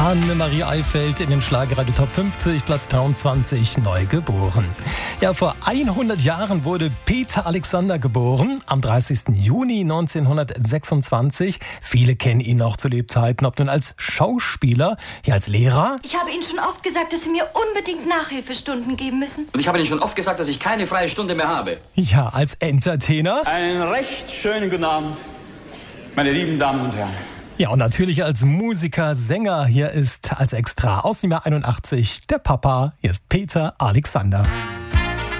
Annemarie Eifeld in den Schlagerradio Top 50, Platz 23, neu geboren. Ja, vor 100 Jahren wurde Peter Alexander geboren, am 30. Juni 1926. Viele kennen ihn noch zu Lebzeiten, ob nun als Schauspieler, hier als Lehrer. Ich habe Ihnen schon oft gesagt, dass Sie mir unbedingt Nachhilfestunden geben müssen. Und ich habe Ihnen schon oft gesagt, dass ich keine freie Stunde mehr habe. Ja, als Entertainer. Einen recht schönen guten Abend, meine lieben Damen und Herren. Ja, und natürlich als Musiker, Sänger. Hier ist als Extra aus dem Jahr 81 der Papa. Hier ist Peter Alexander.